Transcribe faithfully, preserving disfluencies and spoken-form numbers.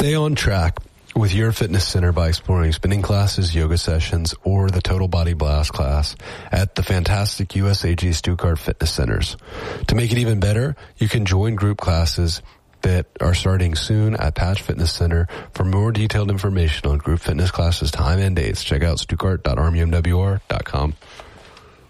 Stay on track with your fitness center by exploring spinning classes, yoga sessions, or the Total Body Blast class at the fantastic U S A G Stuttgart fitness centers. To make it even better, you can join group classes that are starting soon at Patch Fitness Center. For more detailed information on group fitness classes, time and dates, check out stuttgart dot r m u m w r dot com.